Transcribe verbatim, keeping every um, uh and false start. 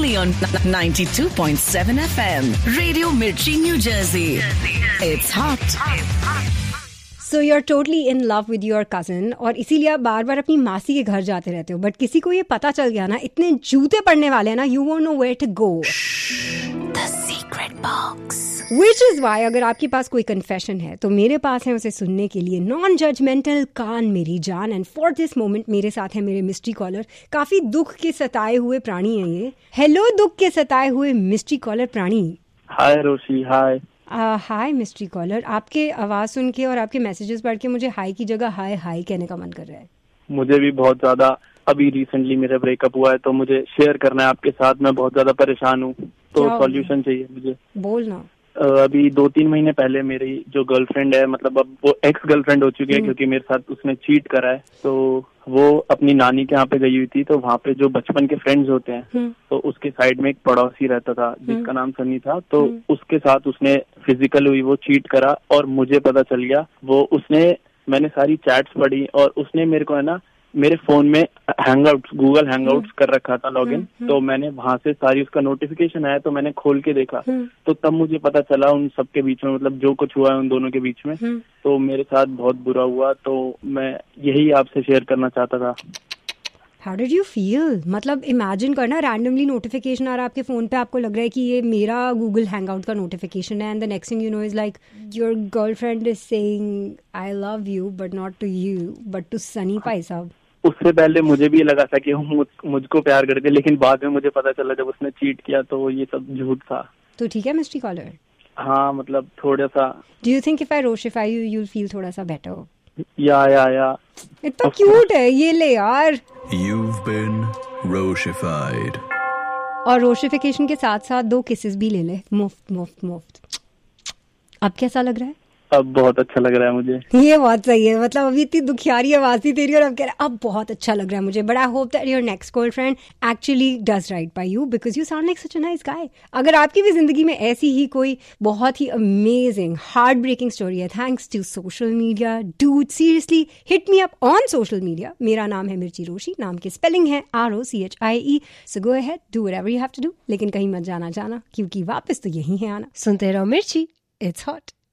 only on ninety-two point seven F M. Radio Mirchi, New Jersey. It's hot. So you're totally in love with your cousin और इसीलिए आप बार बार अपनी मासी के घर जाते रहते हो. बट किसी को ये पता चल गया ना, इतने जूते पड़ने वाले हैं ना, you won't know where to go. The secret box. Which is why अगर आपके पास कोई कन्फेशन है तो मेरे पास है उसे सुनने के लिए नॉन जजमेंटल कान मेरी जान. एंड फॉर दिस मोमेंट मेरे साथ है मेरे मिस्ट्री कॉलर. काफी दुख के सताए हुए प्राणी हैं ये. हेलो दुख के सताए हुए मिस्ट्री कॉलर प्राणी. हाय रोशी. हाय हाय मिस्ट्री कॉलर. आपके आवाज सुन के और आपके मैसेजेस पढ़ के मुझे हाय की जगह हाय हाय कहने का मन कर रहा है. मुझे भी बहुत ज्यादा. अभी रिसेंटली मेरा ब्रेकअप हुआ है तो मुझे शेयर करना है आपके साथ. मैं बहुत ज्यादा परेशान हूँ तो सॉल्यूशन चाहिए मुझे. बोलना. अभी दो तीन महीने पहले मेरी जो गर्लफ्रेंड है, मतलब अब वो एक्स गर्लफ्रेंड हो चुकी है क्योंकि मेरे साथ उसने चीट करा है. तो वो अपनी नानी के यहाँ पे गई हुई थी. तो वहाँ पे जो बचपन के फ्रेंड्स होते हैं तो उसके साइड में एक पड़ोसी रहता था जिसका नाम सनी था. तो उसके साथ उसने फिजिकल हुई, वो चीट करा और मुझे पता चल गया. वो उसने मैंने सारी चैट्स पढ़ी और उसने मेरे को है ना मेरे फोन में हैंगआउट्स गूगल हैंगआउट्स कर रखा था लॉगिन. तो मैंने वहां से सारी उसका नोटिफिकेशन आया तो मैंने खोल के देखा. तो तब मुझे पता चला उन सब के बीच में, मतलब जो कुछ हुआ है उन दोनों के बीच में. तो मेरे साथ बहुत बुरा हुआ. तो मैं यही आपसे शेयर करना चाहता था. How did you feel? मतलब इमेजिन करना, रैंडमली नोटिफिकेशन आ रहा है आपके फोन पे, आपको लग रहा है कि ये मेरा गूगल हैंगआउट का नोटिफिकेशन है. And the next thing you know is like your girlfriend is saying I love you but not to you but to Sunny भाई साहब. उससे पहले मुझे भी लगा था कि वो मुझ, मुझको प्यार करते, लेकिन बाद में मुझे पता चला जब उसने चीट किया तो ये सब झूठ था. तो ठीक है मिस्ट्री कॉलर. हाँ मतलब थोड़ा सा. Do you think if I रोशिफाई you you will feel थोड़ा सा बेटर? या या या इतना क्यूट है ये. ले यार. You've been rochified. और रोशिफिकेशन के साथ साथ दो किसेस भी ले ले, मुफ्त मुफ्त मुफ्त. अब कैसा लग रहा है? अब बहुत अच्छा लग रहा है मुझे. ये बहुत सही है. मतलब अभी इतनी दुखियारी आवाज थी तेरी और अब कह रहा है अब बहुत अच्छा लग रहा है मुझे. But I hope that your next girlfriend actually does right bye you because you sound like such a nice guy. अगर आपकी भी जिंदगी में ऐसी ही कोई बहुत ही अमेजिंग हार्ट ब्रेकिंग स्टोरी है thanks to social media, dude seriously hit me up on social media. मेरा नाम है मिर्ची रोशी. नाम की स्पेलिंग है R O C H I E. So go ahead, do whatever you have to do. लेकिन कहीं मत जाना जाना क्योंकि वापस तो यही है आना. सुनते रहो मिर्ची. It's hot.